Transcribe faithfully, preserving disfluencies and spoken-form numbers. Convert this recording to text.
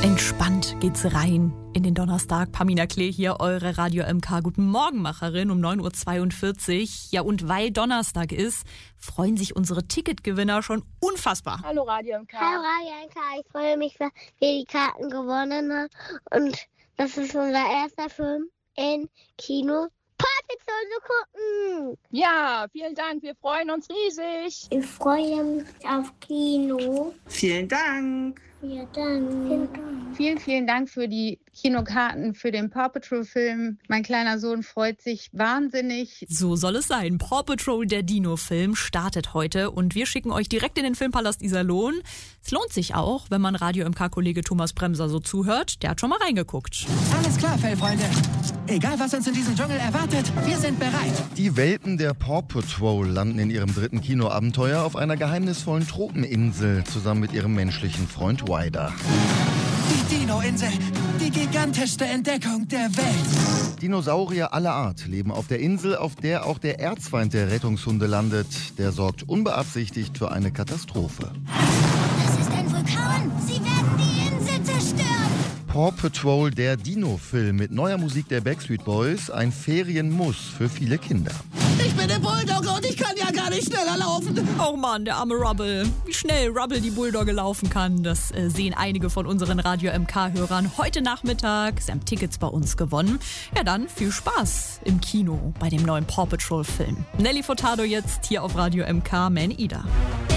Entspannt geht's rein in den Donnerstag. Pamina Klee hier, eure Radio M K Guten Morgenmacherin um neun Uhr zweiundvierzig. Ja, und weil Donnerstag ist, freuen sich unsere Ticketgewinner schon unfassbar. Hallo Radio M K. Hallo Radio M K, ich freue mich, dass wir die Karten gewonnen haben. Und das ist unser erster Film in Kino. Paw zu gucken. Ja, vielen Dank, wir freuen uns riesig. Ich freue mich auf Kino. Vielen Dank. Vielen Dank. Vielen Dank. Vielen, vielen Dank für die Kinokarten für den Paw Patrol-Film. Mein kleiner Sohn freut sich wahnsinnig. So soll es sein. Paw Patrol, der Dino-Film, startet heute und wir schicken euch direkt in den Filmpalast Iserlohn. Es lohnt sich auch, wenn man Radio M K-Kollege Thomas Bremser so zuhört. Der hat schon mal reingeguckt. Alles klar, Fellfreunde. Egal, was uns in diesem Dschungel erwartet, wir sind bereit. Die Welpen der Paw Patrol landen in ihrem dritten Kinoabenteuer auf einer geheimnisvollen Tropeninsel zusammen mit ihrem menschlichen Freund Ryder. Die Dino-Insel, die gigantischste Entdeckung der Welt. Dinosaurier aller Art leben auf der Insel, auf der auch der Erzfeind der Rettungshunde landet. Der sorgt unbeabsichtigt für eine Katastrophe. Das ist ein Vulkan. Sie werden die Insel zerstören. Paw Patrol, der Dino-Film mit neuer Musik der Backstreet Boys, ein Ferienmuss für viele Kinder. Ich bin der Bulldogge und ich kann ja gar nicht schneller laufen. Oh Mann, der arme Rubble. Wie schnell Rubble die Bulldogge laufen kann, das äh, sehen einige von unseren Radio M K-Hörern heute Nachmittag. Sie haben Tickets bei uns gewonnen. Ja, dann viel Spaß im Kino bei dem neuen Paw Patrol-Film. Nelly Furtado jetzt hier auf Radio M K, Man Ida.